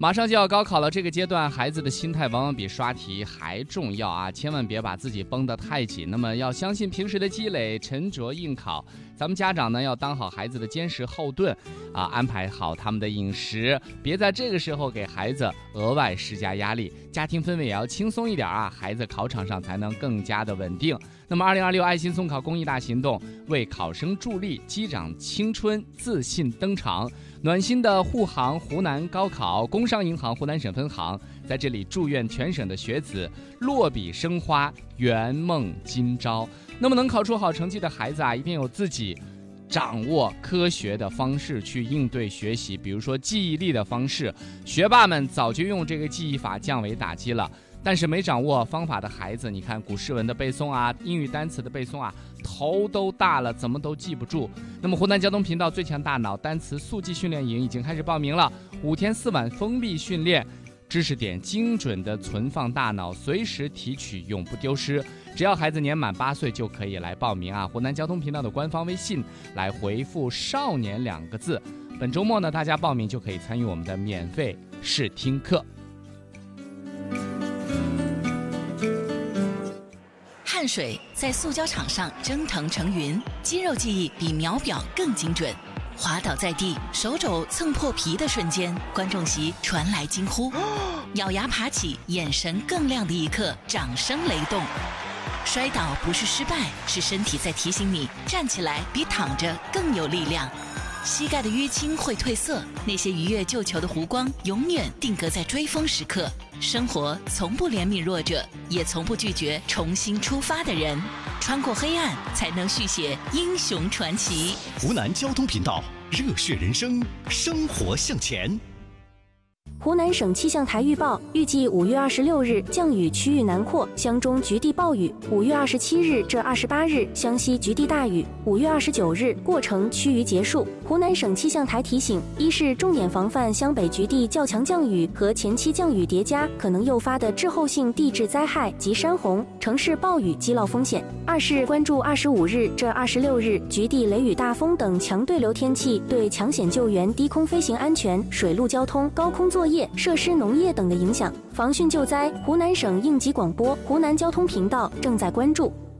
马上就要高考了，这个阶段孩子的心态往往比刷题还重要啊！千万别把自己绷得太紧。那么要相信平时的积累，沉着应考。咱们家长呢要当好孩子的坚实后盾啊，安排好他们的饮食，别在这个时候给孩子额外施加压力。家庭氛围也要轻松一点啊，孩子考场上才能更加的稳定。那么2026爱心送考公益大行动为考生助力，击掌青春，自信登场。暖心的沪杭湖南高考，工商银行湖南省分行在这里祝愿全省的学子落笔生花，圆梦今朝。那么能考出好成绩的孩子啊，一定有自己掌握科学的方式去应对学习，比如说记忆力的方式，学霸们早就用这个记忆法降维打击了。但是没掌握方法的孩子，你看古诗文的背诵啊，英语单词的背诵啊，头都大了，怎么都记不住。那么湖南交通频道最强大脑单词速记训练营已经开始报名了，5天4晚封闭训练，知识点精准的存放大脑，随时提取，永不丢失。只要孩子年满8岁就可以来报名啊！湖南交通频道的官方微信来回复少年2个字。本周末呢，大家报名就可以参与我们的免费试听课。 汗水在塑胶场上蒸腾成云，肌肉记忆比秒表更精准。滑倒在地，手肘蹭破皮的瞬间，观众席传来惊呼；咬牙爬起，眼神更亮的一刻，掌声雷动。摔倒不是失败，是身体在提醒你站起来比躺着更有力量。膝盖的淤青会褪色，那些愉悦救球的弧光永远定格在追风时刻。生活从不怜悯弱者，也从不拒绝重新出发的人。穿过黑暗，才能续写英雄传奇。 湖南交通频道，热血人生，生活向前。 湖南省气象台预报，预计5月26日降雨区域南扩，湘中局地暴雨；5月27日至28日湘西局地大雨；5月29日过程趋于结束。湖南省气象台提醒：一是重点防范湘北局地较强降雨和前期降雨叠加可能诱发的滞后性地质灾害及山洪、城市暴雨积涝风险；二是关注25日至26日局地雷雨大风等强对流天气对抢险救援、低空飞行安全、水陆交通、高空作业、设施农业等的影响，防汛救灾。湖南省应急广播、湖南交通频道正在关注。